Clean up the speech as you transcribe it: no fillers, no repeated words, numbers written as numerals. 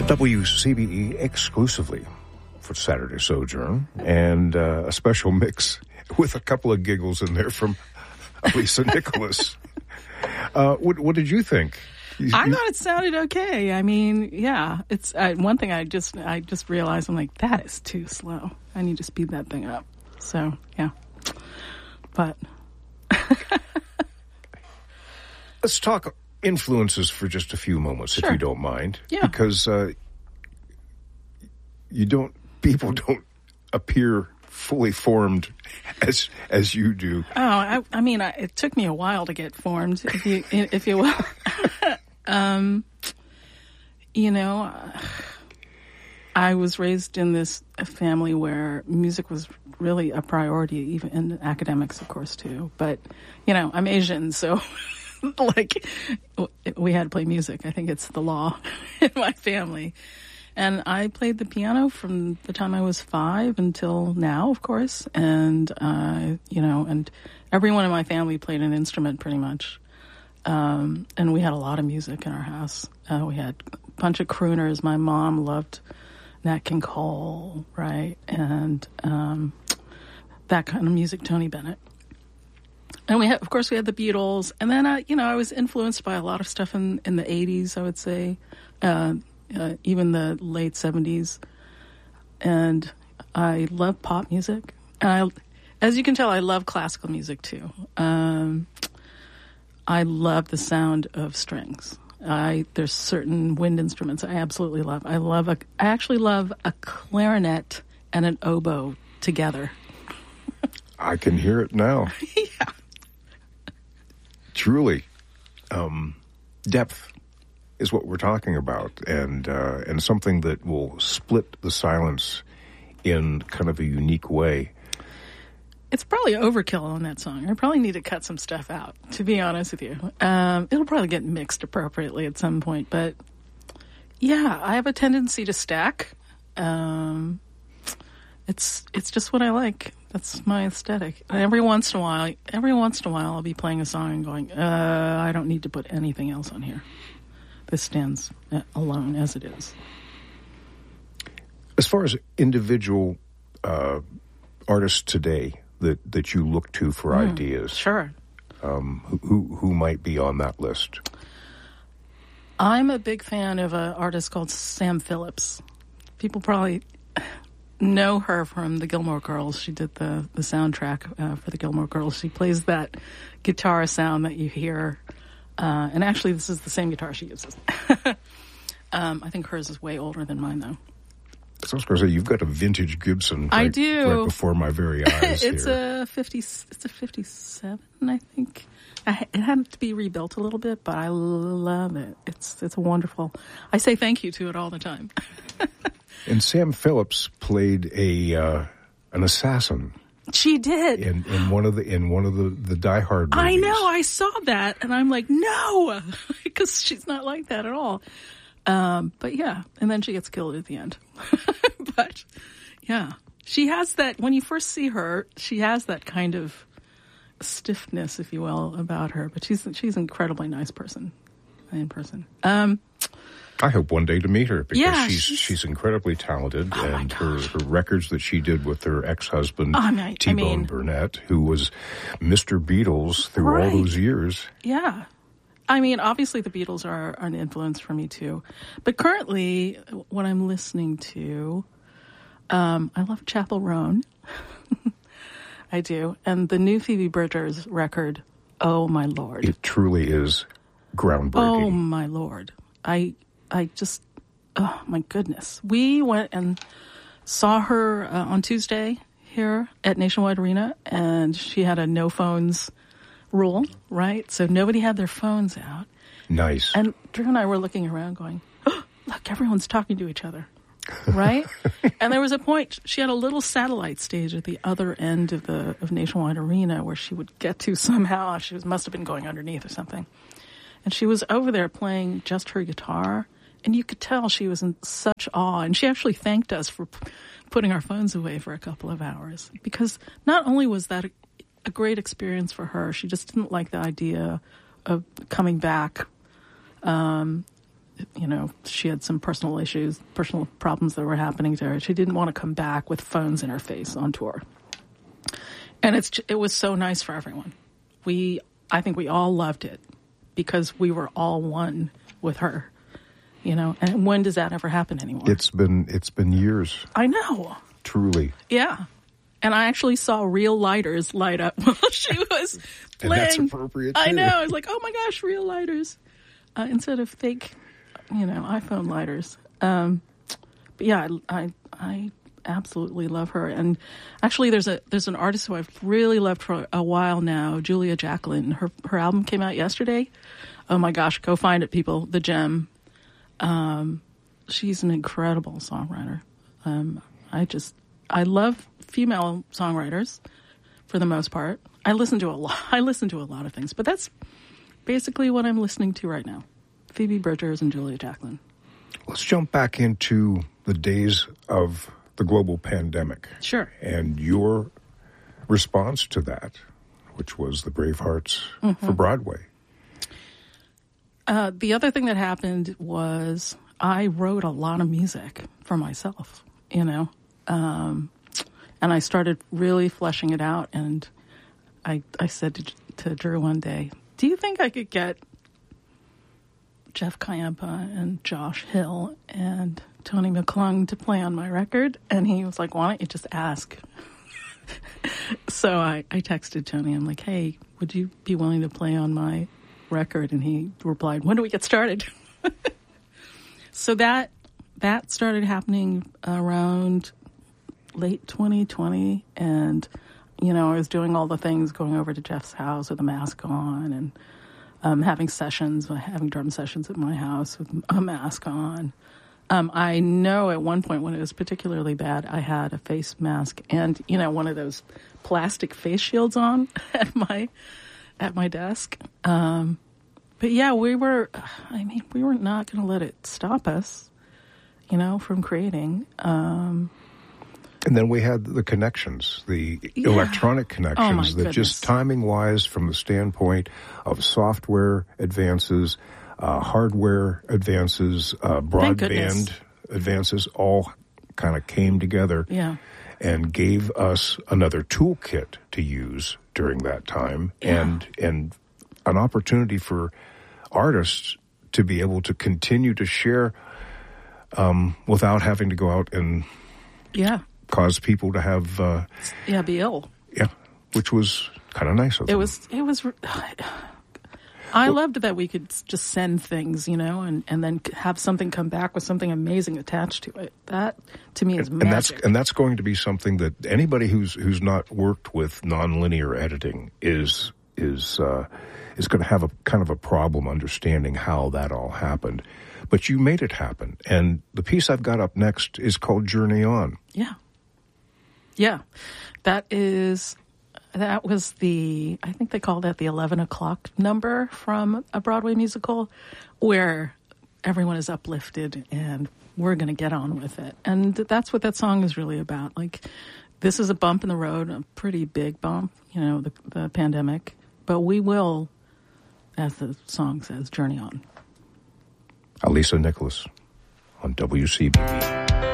WCBE exclusively for Saturday Sojourn, and a special mix with a couple of giggles in there from Lisa Nicholas. What did you think? I thought it sounded okay. I mean, yeah, it's one thing I just realized. I'm like, that is too slow. I need to speed that thing up. So yeah, but let's talk influences for just a few moments, Sure. if you don't mind. Yeah. Because people don't appear fully formed as you do. Oh, I mean, it took me a while to get formed, if you will. I was raised in this family where music was really a priority, even in academics, of course, too. But, I'm Asian, so like we had to play music. I think it's the law in my family. And I played the piano from the time I was 5 until now, of course. And, and everyone in my family played an instrument pretty much. And we had a lot of music in our house. We had a bunch of crooners. My mom loved Nat King Cole, right? And that kind of music, Tony Bennett. And we had the Beatles. And then, I was influenced by a lot of stuff in the 80s, I would say. Even the late 70s. And I love pop music. And as you can tell, I love classical music too. I love the sound of strings. There's certain wind instruments I absolutely love. I actually love a clarinet and an oboe together. I can hear it now. Yeah. Truly. Depth is what we're talking about, and something that will split the silence in kind of a unique way. It's probably overkill on that song. I probably need to cut some stuff out, to be honest with you. It'll probably get mixed appropriately at some point, but yeah, I have a tendency to stack. It's just what I like. That's my aesthetic. And every once in a while, I'll be playing a song and going, I don't need to put anything else on here. This stands alone as it is. As far as individual artists today that you look to for ideas, sure. Who might be on that list? I'm a big fan of an artist called Sam Phillips. People probably know her from the Gilmore Girls. She did the soundtrack for the Gilmore Girls. She plays that guitar sound that you hear. And actually, this is the same guitar she uses. I think hers is way older than mine, though. So I was going to say, you've got a vintage Gibson. I do. Right before my very eyes. It's here. a 57, I think. It had to be rebuilt a little bit, but I love it. It's wonderful. I say thank you to it all the time. And Sam Phillips played an assassin. She did in one of the Die Hard movies. I know. I saw that, and I'm like, no, because she's not like that at all. But yeah, and then she gets killed at the end. But yeah, she has that. When you first see her, she has that kind of stiffness, if you will, about her. But she's an incredibly nice person in person. I hope one day to meet her, because yeah, she's incredibly talented, oh and her records that she did with her ex-husband, T-Bone Burnett, who was Mr. Beatles through all those years. Yeah. I mean, obviously the Beatles are an influence for me too. But currently, what I'm listening to, I love Chappell Roan. I do. And the new Phoebe Bridgers record, oh my Lord. It truly is groundbreaking. Oh my Lord. I just, oh my goodness. We went and saw her on Tuesday here at Nationwide Arena, and she had a no phones rule, right? So nobody had their phones out. Nice. And Drew and I were looking around going, oh, look, everyone's talking to each other, right? And there was a point, she had a little satellite stage at the other end of Nationwide Arena where she would get to somehow. She must have been going underneath or something. And she was over there playing just her guitar. And you could tell she was in such awe. And she actually thanked us for putting our phones away for a couple of hours. Because not only was that a great experience for her, she just didn't like the idea of coming back. she had some personal issues, personal problems that were happening to her. She didn't want to come back with phones in her face on tour. And it was so nice for everyone. I think we all loved it because we were all one with her, and when does that ever happen anymore? It's been years. I know. Truly. Yeah. And I actually saw real lighters light up while she was playing. And that's appropriate, too. I know. I was like, oh, my gosh, real lighters instead of fake, iPhone lighters. But, yeah, I absolutely love her. And actually, there's an artist who I've really loved for a while now, Julia Jacqueline. Her album came out yesterday. Oh, my gosh, go find it, people. The Gem. She's an incredible songwriter. I love female songwriters for the most part. I listen to a lot of things, but that's basically what I'm listening to right now. Phoebe Bridgers and Julia Jacqueline. Let's jump back into the days of the global pandemic. Sure. And your response to that, which was the Bravehearts for Broadway. The other thing that happened was I wrote a lot of music for myself, and I started really fleshing it out. And I said to Drew one day, do you think I could get Jeff Kayempa and Josh Hill and Tony McClung to play on my record? And he was like, why don't you just ask? So I texted Tony. I'm like, hey, would you be willing to play on my record? And he replied, when do we get started? So that started happening around late 2020, and I was doing all the things, going over to Jeff's house with a mask on, and having drum sessions at my house with a mask on. I know at one point when it was particularly bad, I had a face mask and one of those plastic face shields on at my desk. But yeah, we were not going to let it stop us, from creating. And then we had the connections, the electronic connections that just timing-wise, from the standpoint of software advances, hardware advances, broadband advances, all kind of came together and gave us another toolkit to use during that time and an opportunity for artists to be able to continue to share without having to go out and cause people to have be ill. Yeah, which was kind of nice of them. It was. I loved that we could just send things, and then have something come back with something amazing attached to it. That to me is magic. And that's going to be something that anybody who's not worked with nonlinear editing is going to have a kind of a problem understanding how that all happened. But you made it happen. And the piece I've got up next is called Journey On. Yeah. Yeah. That was I think they call that the 11 o'clock number from a Broadway musical, where everyone is uplifted and we're going to get on with it. And that's what that song is really about. Like, this is a bump in the road, a pretty big bump, the pandemic. But we will, as the song says, journey on. Alisa Nicholas on WCBB.